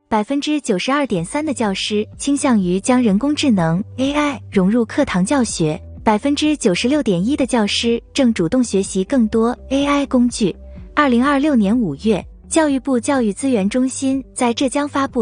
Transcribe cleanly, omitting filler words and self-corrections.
92.3% 的教师倾向于将人工智能 AI 融入课堂教学，96.1%的教师正主动学习更多 AI 工具。2026年5月，教育部教育资源中心在浙江发布